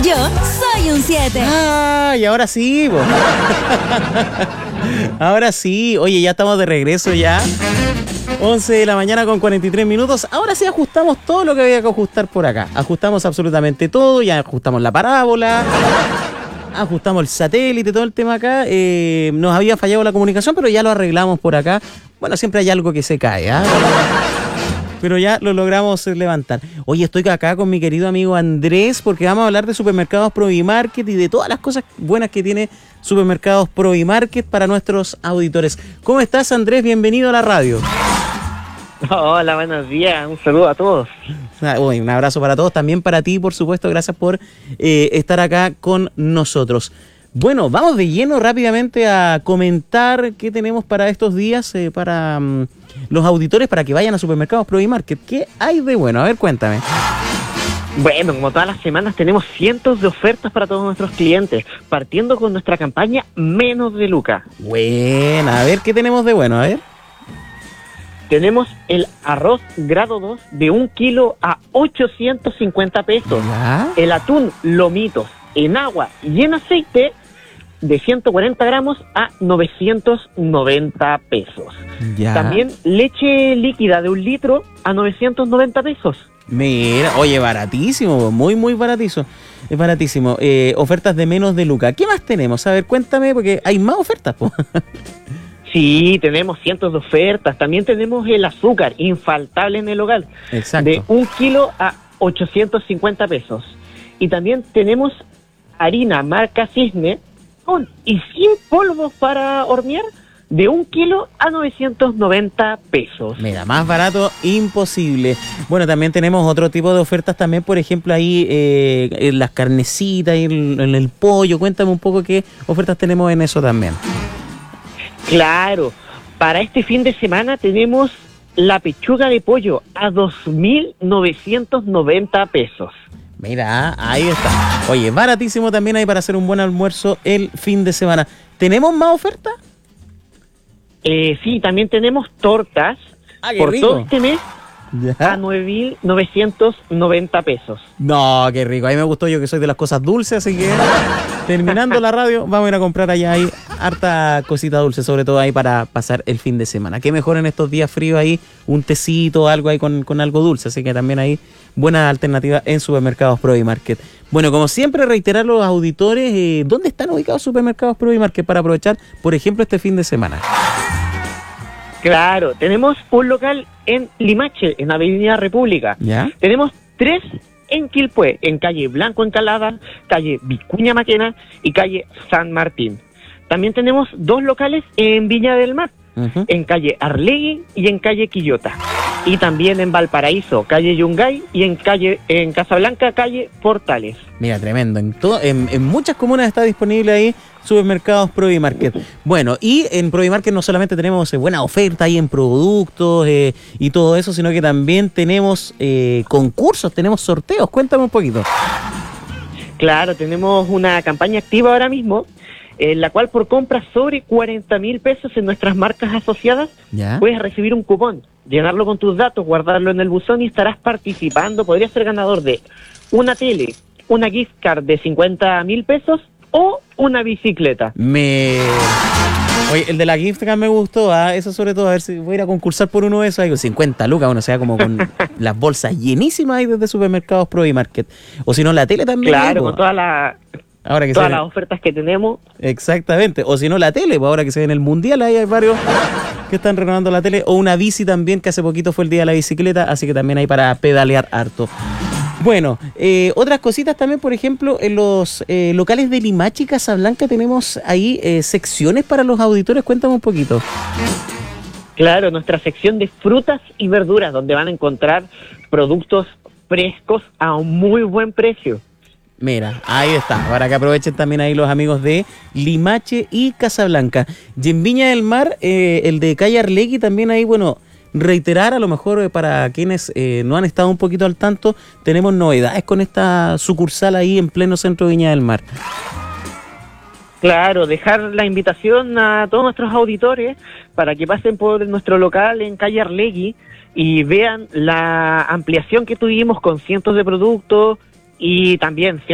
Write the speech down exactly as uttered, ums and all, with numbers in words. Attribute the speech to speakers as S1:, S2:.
S1: Yo soy un siete.
S2: Ah, y ahora sí, po. Ahora sí. Oye, ya estamos de regreso ya. once de la mañana con cuarenta y tres minutos. Ahora sí ajustamos todo lo que había que ajustar por acá. Ajustamos absolutamente todo. Ya ajustamos la parábola. Ajustamos el satélite, todo el tema acá. Eh, nos había fallado la comunicación, pero ya lo arreglamos por acá. Bueno, siempre hay algo que se cae, ¿ah? Pero ya lo logramos levantar. Oye, estoy acá con mi querido amigo Andrés porque vamos a hablar de Supermercados Provimarket y de todas las cosas buenas que tiene Supermercados Provimarket para nuestros auditores. ¿Cómo estás, Andrés? Bienvenido a la radio.
S3: Hola, buenos días. Un saludo a todos.
S2: Uy, un abrazo para todos, también para ti, por supuesto. Gracias por eh, estar acá con nosotros. Bueno, vamos de lleno rápidamente a comentar qué tenemos para estos días eh, para um, los auditores para que vayan a Supermercados Provimarket. ¿Qué hay de bueno? A ver, cuéntame.
S3: Bueno, como todas las semanas tenemos cientos de ofertas para todos nuestros clientes, partiendo con nuestra campaña Menos de Luca.
S2: Buena, a ver, ¿qué tenemos de bueno? A ver.
S3: Tenemos el arroz grado dos de un kilo a ochocientos cincuenta pesos.
S2: ¿Ya?
S3: El atún Lomitos en agua y en aceite de ciento cuarenta gramos a novecientos noventa pesos.
S2: ¿Ya?
S3: También leche líquida de un litro a novecientos noventa pesos.
S2: Mira, oye, baratísimo, muy, muy baratísimo. Es baratísimo. Eh, ofertas de menos de Luca. ¿Qué más tenemos? A ver, cuéntame, porque hay más ofertas, po.
S3: Sí, tenemos cientos de ofertas. También tenemos el azúcar, infaltable en el hogar.
S2: Exacto.
S3: De un kilo a ochocientos cincuenta pesos. Y también tenemos harina marca Cisne con y sin polvos para hornear de un kilo a novecientos noventa pesos.
S2: Mira, más barato imposible. Bueno, también tenemos otro tipo de ofertas también, por ejemplo, ahí eh, en las carnecitas, en el, el pollo. Cuéntame un poco qué ofertas tenemos en eso también.
S3: Claro, para este fin de semana tenemos la pechuga de pollo a dos mil novecientos noventa pesos.
S2: Mira, ahí está. Oye, baratísimo también ahí para hacer un buen almuerzo el fin de semana. ¿Tenemos más ofertas?
S3: Eh, sí, también tenemos tortas
S2: Ah, qué
S3: por
S2: rico.
S3: todo este mes
S2: ¿Ya?
S3: a nueve mil novecientos noventa pesos.
S2: No, qué rico. A mí me gustó, yo que soy de las cosas dulces, así que terminando la radio vamos a ir a comprar allá ahí harta cosita dulce, sobre todo ahí para pasar el fin de semana. Qué mejor en estos días fríos ahí, un tecito, algo ahí con, con algo dulce, así que también ahí buena alternativa en Supermercados Provimarket. Bueno, como siempre, reiterar a los auditores, eh, ¿dónde están ubicados Supermercados Provimarket para aprovechar, por ejemplo, este fin de semana?
S3: Claro, tenemos un local en Limache, en Avenida República.
S2: ¿Ya?
S3: Tenemos tres en Quilpué, en calle Blanco Encalada, calle Vicuña Maquena y calle San Martín. También tenemos dos locales en Viña del Mar,
S2: Uh-huh.
S3: en calle Arlegui y en calle Quillota. Y también en Valparaíso, calle Yungay, y en calle en Casablanca, calle Portales.
S2: Mira, tremendo. En, todo, en, en muchas comunas está disponible ahí Supermercados Provimarket. Bueno, y en Provimarket no solamente tenemos eh, buena oferta ahí en productos eh, y todo eso, sino que también tenemos eh, concursos, tenemos sorteos. Cuéntame un poquito.
S3: Claro, tenemos una campaña activa ahora mismo, en la cual por compras sobre cuarenta mil pesos en nuestras marcas asociadas,
S2: ¿Ya?
S3: puedes recibir un cupón, llenarlo con tus datos, guardarlo en el buzón y estarás participando. Podrías ser ganador de una tele, una gift card de cincuenta mil pesos o una bicicleta.
S2: Me... Oye, el de la gift card me gustó, ¿ah? Eso sobre todo, a ver si voy a ir a concursar por uno de esos, ahí con cincuenta lucas, bueno, o sea, como con las bolsas llenísimas ahí desde Supermercados Provimarket. O si no, la tele también.
S3: Claro,
S2: ¿no?
S3: con toda la,
S2: Ahora que
S3: todas
S2: se
S3: las
S2: ve-
S3: ofertas que tenemos.
S2: Exactamente. O si no, la tele, pues ahora que se ve en el Mundial, ahí hay varios que están renovando la tele. O una bici también, que hace poquito fue el día de la bicicleta, así que también hay para pedalear harto. Bueno, eh, otras cositas también, por ejemplo, en los eh, locales de Limache y Casablanca tenemos ahí eh, secciones para los auditores. Cuéntame un poquito.
S3: Claro, nuestra sección de frutas y verduras, donde van a encontrar productos frescos a un muy buen precio.
S2: Mira, ahí está, para que aprovechen también ahí los amigos de Limache y Casablanca. Y en Viña del Mar, eh, el de Calle Arlegui también ahí, bueno, reiterar a lo mejor eh, para quienes eh, no han estado un poquito al tanto, tenemos novedades con esta sucursal ahí en pleno centro de Viña del Mar.
S3: Claro, dejar la invitación a todos nuestros auditores para que pasen por nuestro local en Calle Arlegui y vean la ampliación que tuvimos con cientos de productos y también